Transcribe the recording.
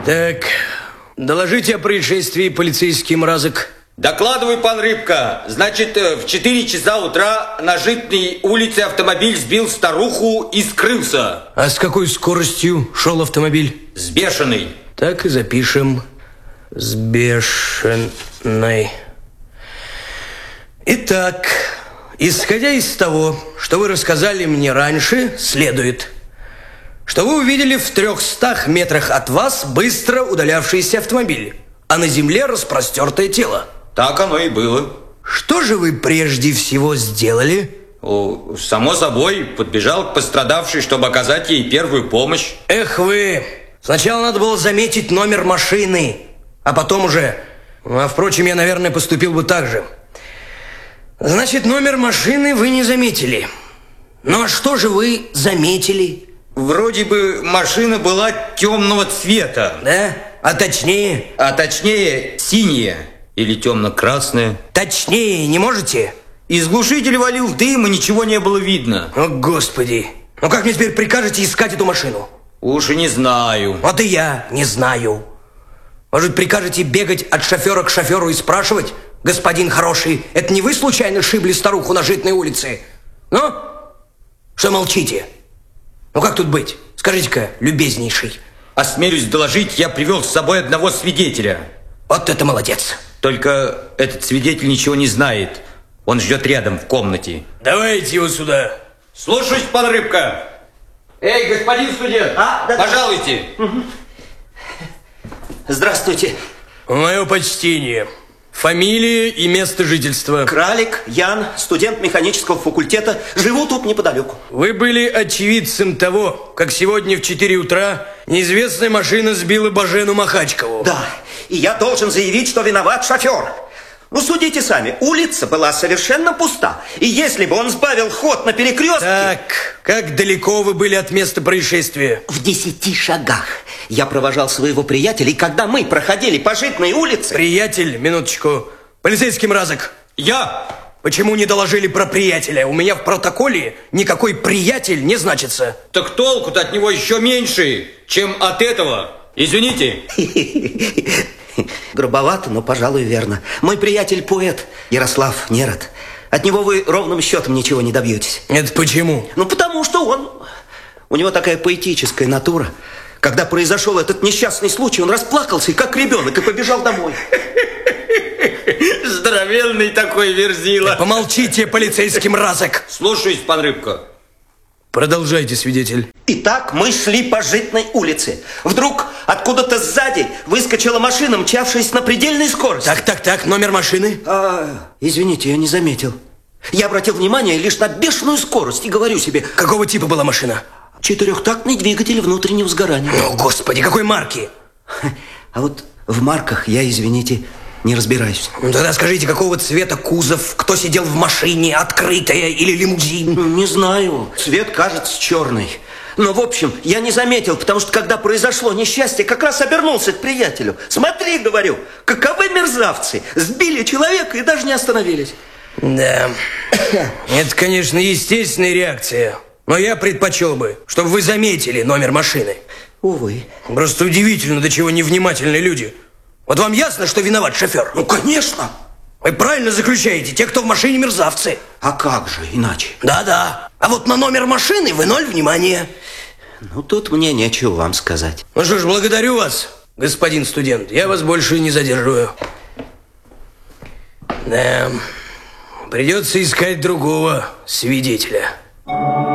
Так, доложите о происшествии, полицейский Мразок. Докладываю, пан Рыбка. Значит, в 4 часа утра на Житной улице автомобиль сбил старуху и скрылся. А с какой скоростью шел автомобиль? С бешеной. Так и запишем. С бешеной. Итак, исходя из того, что вы рассказали мне раньше, следует, что вы увидели в 300 метрах от вас быстро удалявшийся автомобиль, а на земле распростертое тело. Так оно и было. Что же вы прежде всего сделали? Само собой, подбежал к пострадавшей, чтобы оказать ей первую помощь. Эх вы! Сначала надо было заметить номер машины, а потом уже... А впрочем, я, наверное, поступил бы так же. Значит, номер машины вы не заметили. Ну а что же вы заметили? Вроде бы машина была темного цвета. Да? А точнее? А точнее, синяя. Или темно-красная. Точнее не можете? Из глушителя валил дым, и ничего не было видно. О, Господи! Ну как мне теперь прикажете искать эту машину? Уж и не знаю. Вот и я не знаю. Может, прикажете бегать от шофера к шоферу и спрашивать? Господин хороший, это не вы случайно шибли старуху на Житной улице? Ну? Что молчите? Ну как тут быть? Скажите-ка, любезнейший. Осмелюсь доложить, я привел с собой одного свидетеля. Вот это молодец. Только этот свидетель ничего не знает. Он ждет рядом, в комнате. Давайте его сюда. Слушаюсь, пан Рыбка. Эй, господин студент, пожалуйте. Здравствуйте. Мое почтение. Фамилия и место жительства. Кралик Ян, студент механического факультета. Живу тут неподалеку. Вы были очевидцем того, как сегодня в 4 утра неизвестная машина сбила Божену Махачкову. Да, и я должен заявить, что виноват шофер. Ну, судите сами, улица была совершенно пуста. И если бы он сбавил ход на перекрестке... Так, как далеко вы были от места происшествия? В 10 шагах. Я провожал своего приятеля, и когда мы проходили по Житной улице... Приятель, минуточку. Полицейский Мразок. Я? Почему не доложили про приятеля? У меня в протоколе никакой приятель не значится. Так толку-то от него еще меньше, чем от этого. Извините. Грубовато, но, пожалуй, верно. Мой приятель поэт Ярослав Нерод. От него вы ровным счетом ничего не добьетесь. Это почему? Ну, потому что у него такая поэтическая натура. Когда произошел этот несчастный случай, он расплакался, как ребенок, и побежал домой. Здоровенный такой верзила. Помолчите, полицейский Мразок. Слушаюсь, пан Рыбка. Продолжайте, свидетель. Итак, мы шли по Житной улице. Вдруг откуда-то сзади выскочила машина, мчавшаяся на предельной скорости. Так, номер машины? Извините, я не заметил. Я обратил внимание лишь на бешеную скорость и говорю себе... Какого типа была машина? 4-тактный двигатель внутреннего сгорания. О, Господи, какой марки? А вот в марках я, извините, не разбираюсь. Ну, тогда скажите, какого цвета кузов? Кто сидел в машине? Открытая или лимузин? Не знаю. Цвет кажется черный. Но, в общем, я не заметил, потому что, когда произошло несчастье, как раз обернулся к приятелю. Смотри, говорю, каковы мерзавцы. Сбили человека и даже не остановились. Да, это, конечно, естественная реакция. Но я предпочел бы, чтобы вы заметили номер машины. Увы. Просто удивительно, до чего невнимательны люди. Вот вам ясно, что виноват шофер? Ну, конечно. Вы правильно заключаете, те, кто в машине, мерзавцы. А как же иначе? Да. А вот на номер машины вы 0 внимания. Ну, тут мне нечего вам сказать. Ну что ж, благодарю вас, господин студент. Я вас больше не задерживаю. Да, придется искать другого свидетеля.